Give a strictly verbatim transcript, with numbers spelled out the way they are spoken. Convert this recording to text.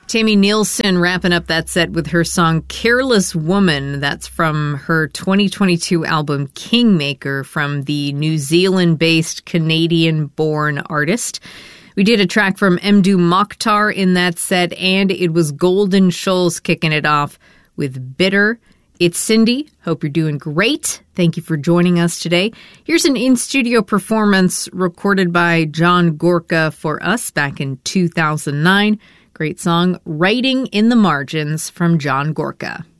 Tammy Nielsen wrapping up that set with her song Careless Woman. That's from her twenty twenty-two album Kingmaker from the New Zealand-based Canadian-born artist. We did a track from Mdou Moctar in that set, and it was Golden Shoals kicking it off with Bitter. It's Cindy. Hope you're doing great. Thank you for joining us today. Here's an in-studio performance recorded by John Gorka for us back in two thousand nine. Great song, Writing in the Margins from John Gorka.